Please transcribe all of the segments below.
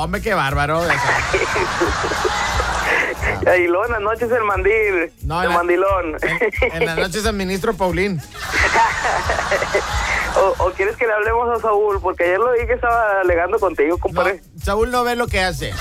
hombre, qué bárbaro. Y luego en las noches el mandil, No, el mandilón. En las noches el ministro Paulín. o quieres que le hablemos a Saúl, porque ayer lo vi que estaba alegando contigo, compadre. No, Saúl no ve lo que hace.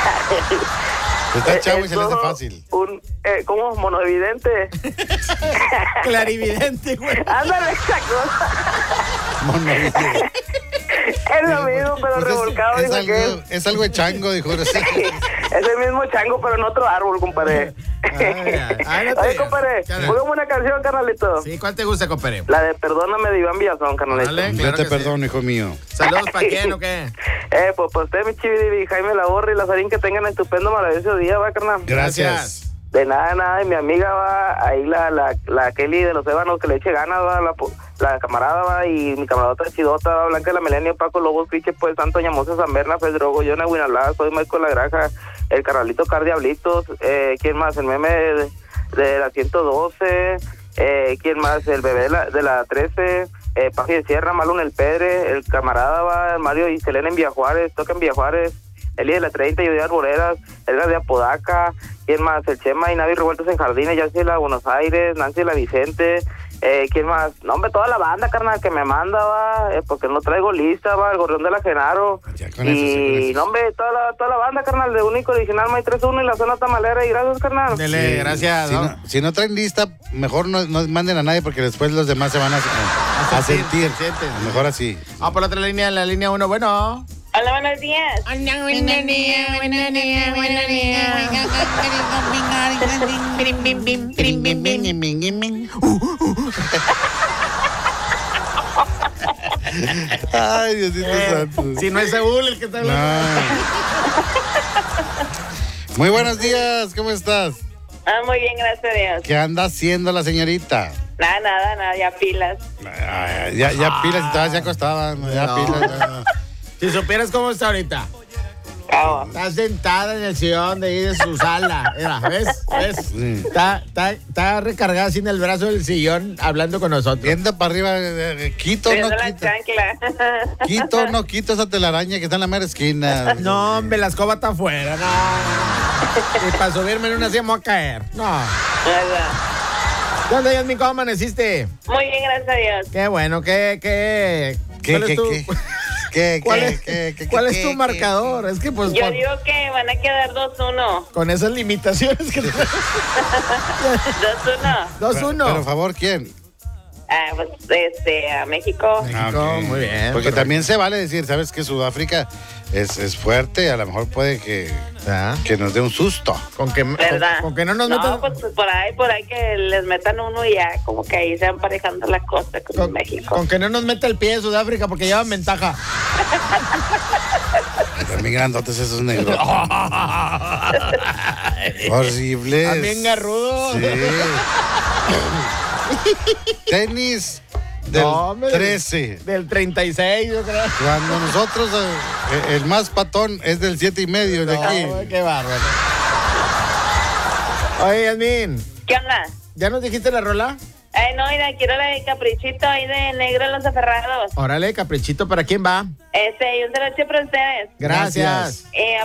Está chavo y se le hace fácil. ¿Cómo? Monoevidente. Clarividente, güey. Ándale, esa cosa. Monovidente. Es lo mismo, pero Pues revolcado, dijo aquel. es algo de chango, dijo. Es el mismo chango, pero en otro árbol, compadre. Oye, compadre, pongamos una canción, carnalito. Sí, ¿cuál te gusta, compadre? La de Perdóname de Iván Villazón, carnalito. Dale. Yo Claro te que perdono, hijo mío. ¿Saludos para quién o qué? Pues usted, mi chivi, Jaime Laborra y Lazarín, que tengan estupendo, maravilloso día, va, carnal. Gracias. De nada, y mi amiga va, ahí la Kelly de los Ébanos, que le eche ganas, va, la camarada va, y mi camaradota chidota, va, Blanca de la Milenio, Paco Lobos, Piche, pues, Santo Ñamosa, San Berna, Pedrogo, Yona, Winalá, soy Michael La Granja, el carnalito Cardiablitos, ¿quién más? El meme de la 112, ¿quién más? El bebé de la 13, Paji de Sierra, Malo en el Pedre, el camarada va, Mario y Selena en Villa Juárez, toca en Villa Juárez, Eli de la 30, Yudía Arboreras, Edgar de Apodaca, ¿quién más? El Chema y Navi Revueltos en Jardines, Yancy de la Buenos Aires, Nancy de la Vicente, ¿quién más? No, hombre, toda la banda, carnal, que me manda, va, porque no traigo lista, va, el Gorrión de la Genaro, y, no, hombre, toda la banda, carnal, de Único Original, May 31 y la Zona Tamalera, y gracias, carnal. Dele, gracias. Si no traen lista, mejor no manden a nadie, porque después los demás se van a sentir. Mejor así. Vamos por la otra línea, la línea 1, bueno. Hola, buenos días. Hola, buenos días, buenos días, buenos días. Ay, Diosito santo. Si no es Saúl el que está hablando. No. Muy buenos días, ¿cómo estás? Muy bien, gracias a Dios. ¿Qué anda haciendo la señorita? Nada, ya pilas. Ya pilas y todavía se acostaban. Ya No. pilas. Ya. Si supieras cómo está ahorita. ¿Cómo? Está sentada en el sillón de ahí de su sala. Mira, ¿ves? Sí. Está recargada así en el brazo del sillón hablando con nosotros. Viendo para arriba, quito, Viendo no la quito. chancla. Quito, no quito esa telaraña que está en la mera esquina. No, hombre, la escoba está afuera. No. Y para subirme en una silla me voy a caer. No. Nada. ¿Qué onda, Yasmin? ¿Cómo amaneciste? Muy bien, gracias a Dios. Qué bueno, ¿Qué? ¿Cuál es tu marcador? Es que pues Yo digo que van a quedar 2-1. con esas limitaciones que 2-1. 2-1. Pero, por favor, ¿quién? Pues, a México. México, Ok. muy bien. Porque también se vale decir, ¿sabes que Sudáfrica es fuerte? A lo mejor puede que nos dé un susto. ¿Verdad? Con que no nos metan. No, pues por ahí que les metan uno y ya, como que ahí se van emparejando la cosa con México. Con que no nos meta el pie de Sudáfrica porque llevan ventaja. También grandotes esos negros. Horribles. También garrudo. Sí. Tenis del No, hombre, 13. Del 36, yo creo. Cuando nosotros, el más patón es del 7.5 de aquí. No, qué bárbaro. Oye, Yasmin, ¿Qué onda? ¿ya nos dijiste la rola? No, mira, quiero la de Caprichito ahí de Negro en los Aferrados. Órale, caprichito, ¿para quién va? Y un saludo para ustedes. Gracias.